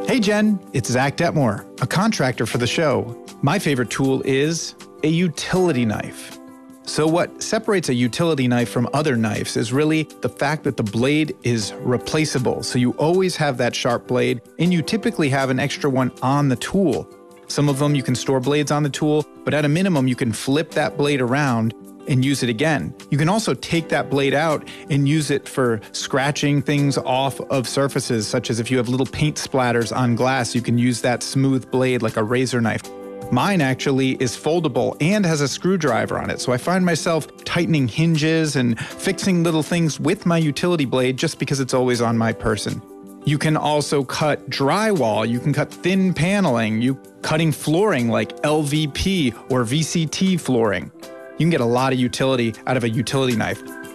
Hey Jen, it's Zach Detmore, a contractor for the show. My favorite tool is a utility knife. So what separates a utility knife from other knives is really the fact that the blade is replaceable. So you always have that sharp blade, and you typically have an extra one on the tool. Some of them you can store blades on the tool, but at a minimum you can flip that blade around and use it again. You can also take that blade out and use it for scratching things off of surfaces, such as if you have little paint splatters on glass, you can use that smooth blade like a razor knife. Mine actually is foldable and has a screwdriver on it, so I find myself tightening hinges and fixing little things with my utility blade just because it's always on my person. You can also cut drywall, you can cut thin paneling, cutting flooring like LVP or VCT flooring. You can get a lot of utility out of a utility knife.